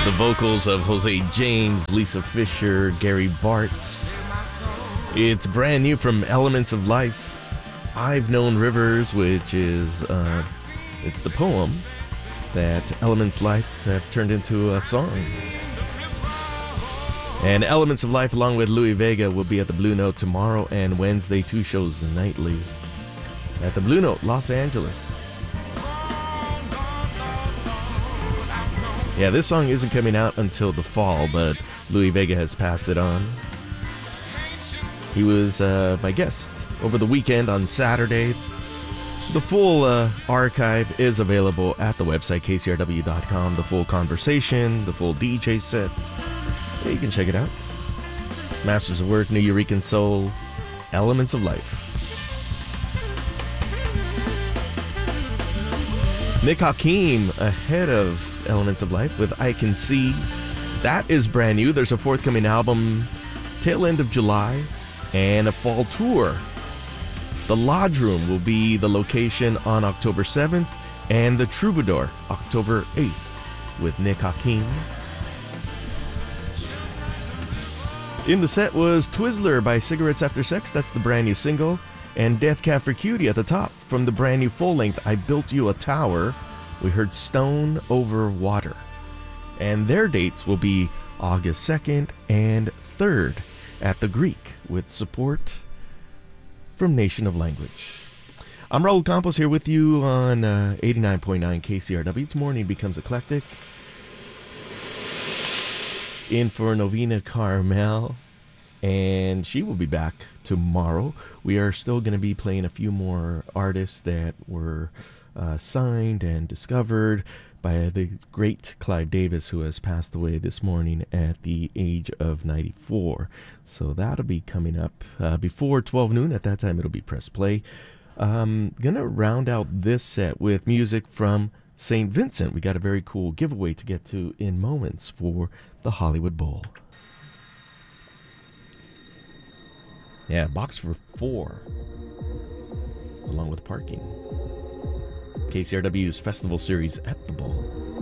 The vocals of Jose James, Lisa Fischer, Gary Bartz. It's brand new from Elements of Life. I've Known Rivers, which is it's the poem that Elements of Life have turned into a song. And Elements of Life, along with Louis Vega, will be at the Blue Note tomorrow and Wednesday, 2 shows nightly at the Blue Note, Los Angeles. Yeah, this song isn't coming out until the fall, but Louis Vega has passed it on. He was my guest over the weekend on Saturday. The full archive is available at the website, kcrw.com. The full conversation, the full DJ set. Yeah, you can check it out. Masters of Work, Nuyorican Soul, Elements of Life. Nick Hakim ahead of Elements of Life with I Can See. That is brand new. There's a forthcoming album tail end of July and a fall tour. The Lodge Room will be the location on October 7th and the Troubadour October 8th with Nick Hakim. In the set was Twizzler by Cigarettes After Sex. That's the brand new single. And Death Cab for Cutie at the top from the brand new full length I Built You a Tower. We heard Stone Over Water. And their dates will be August 2nd and 3rd at the Greek with support from Nation of Language. I'm Raul Campos here with you on 89.9 KCRW. It's Morning Becomes Eclectic. In for Novena Carmel. And she will be back tomorrow. We are still going to be playing a few more artists that were signed and discovered by the great Clive Davis, who has passed away this morning at the age of 94. So that'll be coming up before 12 noon. At that time, it'll be press play. Going to round out this set with music from St. Vincent. We got a very cool giveaway to get to in moments for the Hollywood Bowl. Yeah, box for 4, along with parking. KCRW's Festival Series at the Bowl.